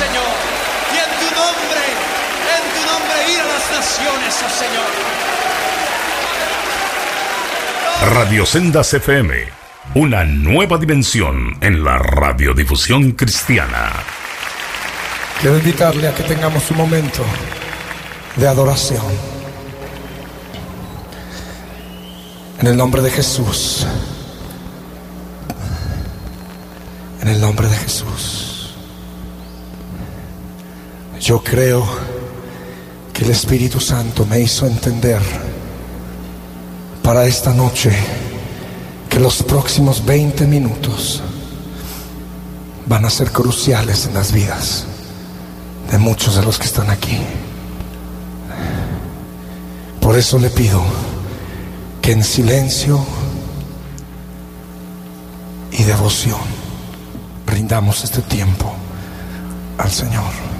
Señor. Y en tu nombre ir a las naciones, oh Señor. Radio Sendas FM, una nueva dimensión en la radiodifusión cristiana. Quiero invitarle a que tengamos un momento de adoración. En el nombre de Jesús. En el nombre de Jesús. Yo creo que el Espíritu Santo me hizo entender para esta noche que los próximos 20 minutos van a ser cruciales en las vidas de muchos de los que están aquí. Por eso le pido que en silencio y devoción brindamos este tiempo al Señor.